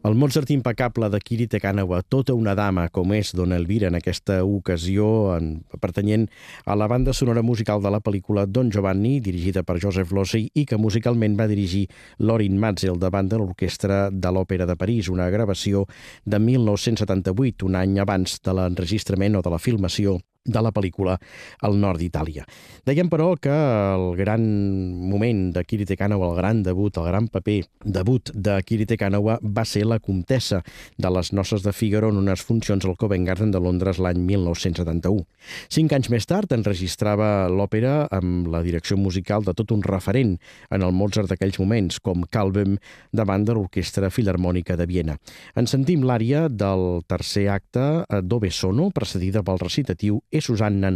El Mozart impecable de Kiri Te Kanawa, tota una dama, com és Dona Elvira en aquesta ocasió, pertanyent a la banda sonora musical de la pel·lícula Don Giovanni, dirigida per Joseph Losey, i que musicalment va dirigir Lorin Maazel, davant de l'Orquestra de l'Òpera de París, una gravació de 1978, un any abans de l'enregistrament o de la filmació de la pel·lícula al nord d'Itàlia. Dèiem, però, que el gran moment de Kiri Te Kanawa, el gran debut, el gran paper debut de Kiri Te Kanawa va ser la comtessa de les Noces de Fígaro en unes funcions al Covent Garden de Londres l'any 1971. 5 anys més tard enregistrava l'òpera amb la direcció musical de tot un referent en el Mozart d'aquells moments, com Kalbem, davant de l'Orquestra Filharmònica de Viena. En sentim l'ària del tercer acte, Dove sono, precedida pel recitatiu E Susanna